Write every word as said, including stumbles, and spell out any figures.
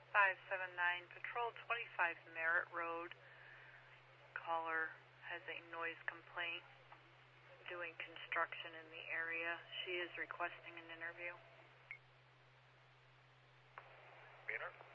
five seven nine, Patrol twenty-five Merritt Road. Caller has a noise complaint, doing construction in the area. She is requesting an interview. Meaner?